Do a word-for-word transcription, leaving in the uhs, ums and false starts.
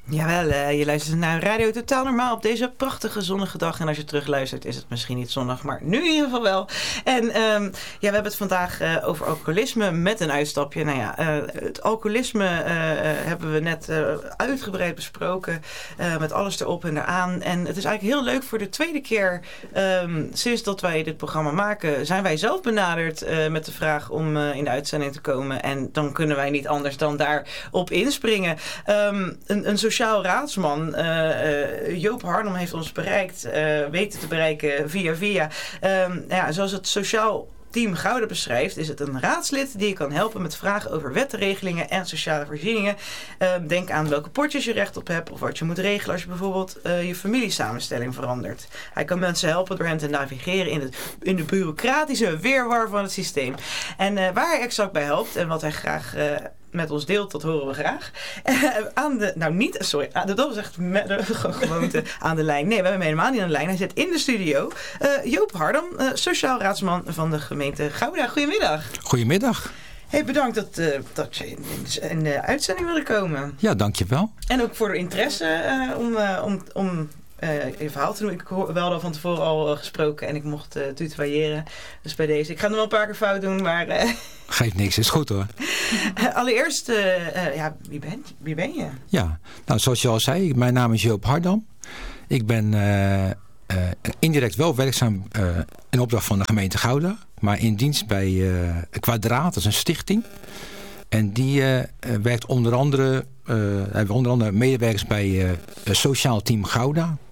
Jawel, uh, je luistert naar Radio Totaal Normaal op deze prachtige zonnige dag. En als je terugluistert is het misschien niet zonnig, maar nu in ieder geval wel. En um, ja, we hebben het vandaag uh, over alcoholisme met een uitstapje. Nou ja, uh, het alcoholisme uh, hebben we net uh, uitgebreid besproken. Uh, met alles erop en eraan. En het is eigenlijk heel leuk voor de tweede keer um, sinds dat wij dit programma maken. Zijn wij zelf benaderd uh, met de vraag om uh, in de uitzending te komen. En dan kunnen wij niet anders dan daarop inspringen. Um, een, een sociaal raadsman, uh, uh, Joop Hardom, heeft ons bereikt, uh, weten te bereiken via via. Um, ja, zoals het sociaal Team Gouda beschrijft, is het een raadslid die je kan helpen met vragen over wetregelingen en sociale voorzieningen. Uh, denk aan welke potjes je recht op hebt of wat je moet regelen als je bijvoorbeeld uh, je familiesamenstelling verandert. Hij kan mensen helpen door hen te navigeren in, het, in de bureaucratische weerwar van het systeem. En uh, waar hij exact bij helpt en wat hij graag uh, met ons deelt, dat horen we graag. Uh, aan de, nou niet, sorry, aan de, dat was echt met de gewoonte aan de lijn. Nee, we hebben hem helemaal niet aan de lijn. Hij zit in de studio. Uh, Joop Hardom, uh, sociaal raadsman van de gemeente Gouda. Goedemiddag. Goedemiddag. Hey, bedankt dat, uh, dat je in, in de uitzending wilde komen. Ja, dankjewel. En ook voor de interesse uh, om, uh, om, om uh, je verhaal te doen. Ik hoor wel al van tevoren al uh, gesproken en ik mocht uh, tutoyeren. Dus bij deze. Ik ga nog wel een paar keer fout doen, maar Uh, Geeft niks, is goed hoor. Uh, allereerst, uh, uh, ja, wie ben, wie ben je? Ja, nou zoals je al zei, mijn naam is Joop Hardom. Ik ben uh, uh, indirect wel werkzaam uh, in opdracht van de gemeente Gouda. Maar in dienst bij uh, Kwadraat, dat is een stichting. En die uh, werkt onder andere, uh, hebben we onder andere medewerkers bij uh, Sociaal Team Gouda.